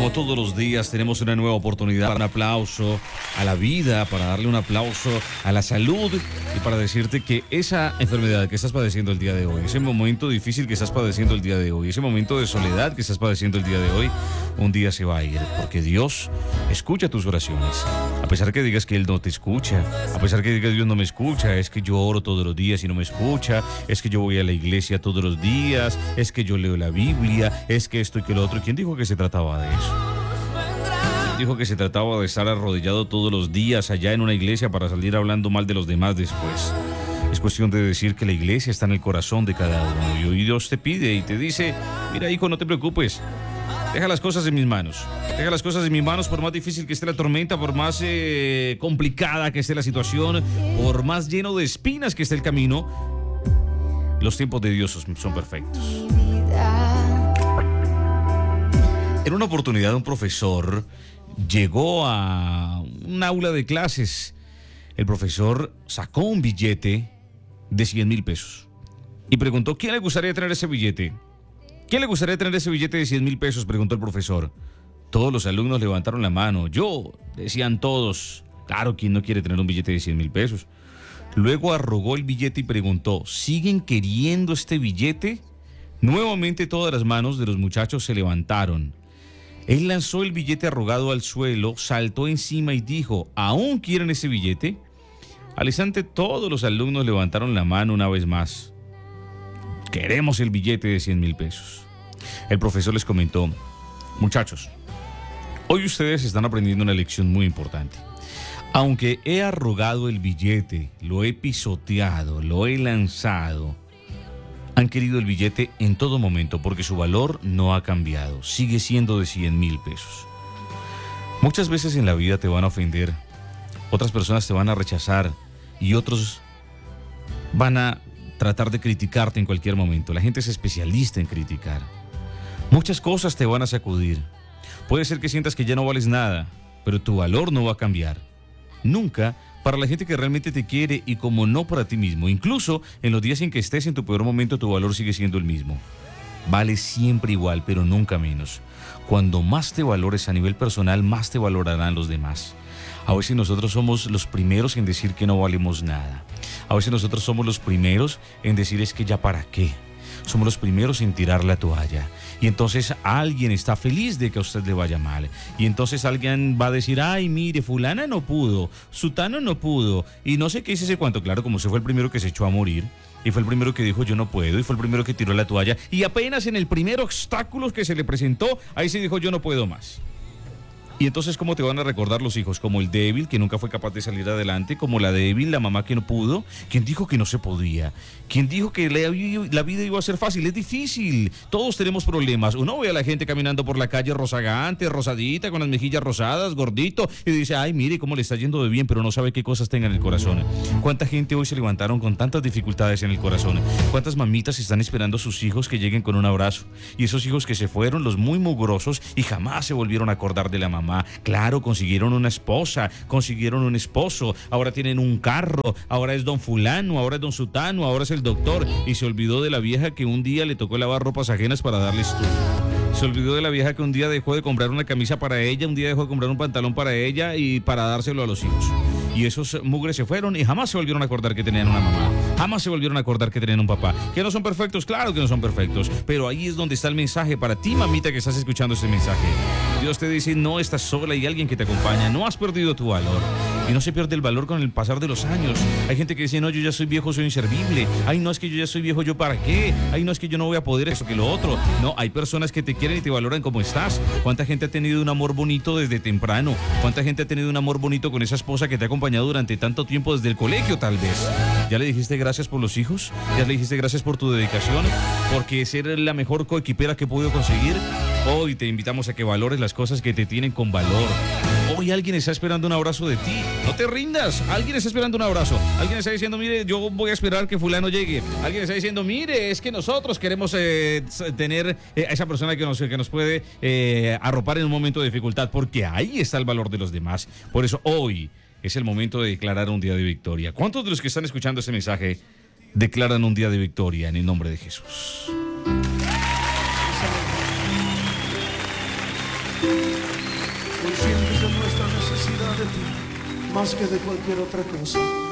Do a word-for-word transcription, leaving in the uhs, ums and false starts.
Como todos los días tenemos una nueva oportunidad, un aplauso a la vida, para darle un aplauso a la salud y para decirte que esa enfermedad que estás padeciendo el día de hoy, ese momento difícil que estás padeciendo el día de hoy, ese momento de soledad que estás padeciendo el día de hoy, un día se va a ir, porque Dios escucha tus oraciones. A pesar que digas que Él no te escucha, a pesar que digas que Dios no me escucha, es que yo oro todos los días y no me escucha, es que yo voy a la iglesia todos los días, es que yo leo la Biblia, es que esto y que lo otro. ¿Quién dijo que se trataba de eso? Dijo que se trataba de estar arrodillado todos los días allá en una iglesia para salir hablando mal de los demás después. Es cuestión de decir que la iglesia está en el corazón de cada uno. Y hoy Dios te pide y te dice: mira, hijo, no te preocupes, deja las cosas en mis manos. Deja las cosas en mis manos, por más difícil que esté la tormenta, por más eh, complicada que esté la situación, por más lleno de espinas que esté el camino. Los tiempos de Dios son, son perfectos. En una oportunidad, un profesor llegó a un aula de clases. El profesor sacó un billete de cien mil pesos y preguntó: ¿quién le gustaría tener ese billete? ¿Quién le gustaría tener ese billete de cien mil pesos? Preguntó el profesor. Todos los alumnos levantaron la mano. Yo, decían todos. Claro, ¿quién no quiere tener un billete de cien mil pesos? Luego arrugó el billete y preguntó: ¿siguen queriendo este billete? Nuevamente todas las manos de los muchachos se levantaron. Él lanzó el billete arrugado al suelo, saltó encima y dijo: ¿aún quieren ese billete? Al instante todos los alumnos levantaron la mano una vez más. Queremos el billete de cien mil pesos. El profesor les comentó: muchachos, hoy ustedes están aprendiendo una lección muy importante. Aunque he arrugado el billete, lo he pisoteado, lo he lanzado, han querido el billete en todo momento porque su valor no ha cambiado, sigue siendo de cien mil pesos. Muchas veces en la vida te van a ofender, otras personas te van a rechazar y otros van a tratar de criticarte en cualquier momento. La gente es especialista en criticar. Muchas cosas te van a sacudir. Puede ser que sientas que ya no vales nada, pero tu valor no va a cambiar. Nunca para la gente que realmente te quiere y como no para ti mismo. Incluso en los días en que estés en tu peor momento, tu valor sigue siendo el mismo. Vales siempre igual, pero nunca menos. Cuando más te valores a nivel personal, más te valorarán los demás. A veces nosotros somos los primeros en decir que no valemos nada. A veces nosotros somos los primeros en decir es que ya para qué. Somos los primeros en tirar la toalla. Y entonces alguien está feliz de que a usted le vaya mal. Y entonces alguien va a decir: ay, mire, fulana no pudo, sutano no pudo. Y no sé qué hice ese cuánto. Claro, como se fue el primero que se echó a morir. Y fue el primero que dijo yo no puedo. Y fue el primero que tiró la toalla. Y apenas en el primer obstáculo que se le presentó, ahí se dijo yo no puedo más. Y entonces, ¿cómo te van a recordar los hijos? Como el débil, que nunca fue capaz de salir adelante, como la débil, la mamá que no pudo. ¿Quién dijo que no se podía? ¿Quién dijo que la, la vida iba a ser fácil? Es difícil. Todos tenemos problemas. Uno ve a la gente caminando por la calle rozagante, rosadita, con las mejillas rosadas, gordito, y dice: ay, mire cómo le está yendo de bien, pero no sabe qué cosas tenga en el corazón. ¿Cuánta gente hoy se levantaron con tantas dificultades en el corazón? ¿Cuántas mamitas están esperando a sus hijos que lleguen con un abrazo? Y esos hijos que se fueron, los muy mugrosos, y jamás se volvieron a acordar de la mamá. Claro, consiguieron una esposa, consiguieron un esposo, ahora tienen un carro, ahora es don fulano, ahora es don sutano, ahora es el doctor, y se olvidó de la vieja que un día le tocó lavar ropas ajenas para darle estudio. Se olvidó de la vieja que un día dejó de comprar una camisa para ella, un día dejó de comprar un pantalón para ella y para dárselo a los hijos. Y esos mugres se fueron y jamás se volvieron a acordar que tenían una mamá. Jamás se volvieron a acordar que tenían un papá. ¿Que no son perfectos? Claro que no son perfectos. Pero ahí es donde está el mensaje para ti, mamita, que estás escuchando este mensaje. Dios te dice: no estás sola, hay alguien que te acompaña. No has perdido tu valor. Y no se pierde el valor con el pasar de los años. Hay gente que dice: no, yo ya soy viejo, soy inservible. Ay, no, es que yo ya soy viejo, ¿yo para qué? Ay, no, es que yo no voy a poder eso que lo otro. No, hay personas que te quieren y te valoran como estás. ¿Cuánta gente ha tenido un amor bonito desde temprano? ¿Cuánta gente ha tenido un amor bonito con esa esposa que te ha acompañado durante tanto tiempo desde el colegio, tal vez? ¿Ya le dijiste gracias por los hijos? ¿Ya le dijiste gracias por tu dedicación? Porque ser la mejor coequipera que he podido conseguir. Hoy te invitamos a que valores las cosas que te tienen con valor. Hoy alguien está esperando un abrazo de ti. No te rindas. Alguien está esperando un abrazo. Alguien está diciendo: mire, yo voy a esperar que fulano llegue. Alguien está diciendo: mire, es que nosotros queremos eh, tener eh, a esa persona que nos, que nos puede eh, arropar en un momento de dificultad. Porque ahí está el valor de los demás. Por eso hoy es el momento de declarar un día de victoria. ¿Cuántos de los que están escuchando este mensaje declaran un día de victoria en el nombre de Jesús? conscientes de nuestra necesidad de ti, más que de cualquier otra cosa.